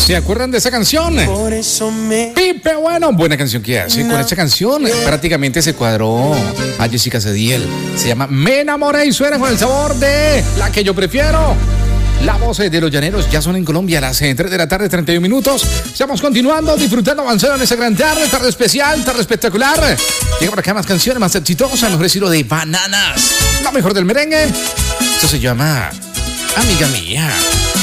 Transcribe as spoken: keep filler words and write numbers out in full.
¿Se acuerdan de esa canción? Por eso me... Pipe, bueno, buena canción que hace. Con esta canción prácticamente se cuadró a Jessica Cediel. Se llama Me enamoré y suena con el sabor de la que yo prefiero. La voz de los llaneros ya son en Colombia a las tres de la tarde, treinta y un minutos. Estamos continuando, disfrutando, avanzando en esta gran tarde, tarde especial, tarde espectacular. Llega por acá más canciones, más exitosas, mejor estilo de Bananas. Lo mejor del merengue. Esto se llama Amiga Mía.